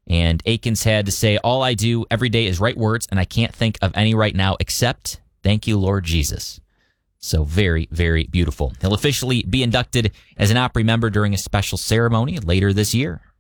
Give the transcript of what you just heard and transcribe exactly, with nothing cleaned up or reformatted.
And Akins had to say, all I do every day is write words, and I can't think of any right now except thank you, Lord Jesus. So very, very beautiful. He'll officially be inducted as an Opry member during a special ceremony later this year.